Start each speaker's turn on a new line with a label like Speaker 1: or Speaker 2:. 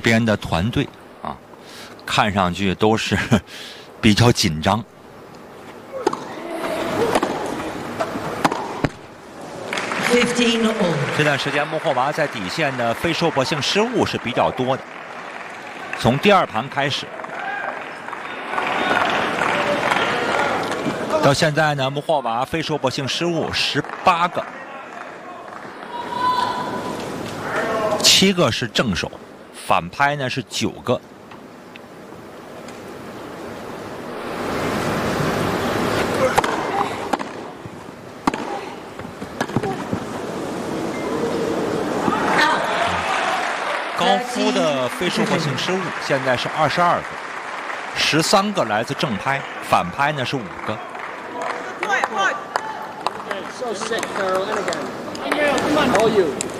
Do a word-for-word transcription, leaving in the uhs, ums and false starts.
Speaker 1: 边的团队啊，看上去都是比较紧张。这段时间莫霍娃在底线的非收博性失误是比较多的，从第二盘开始到现在呢，莫霍娃非收博性失误十八个，七个是正手，反拍呢是九个。高夫的非收获性失误现在是二十二个，十三个来自正拍，反拍呢是五个。
Speaker 2: So sick, Carol. And again. All you.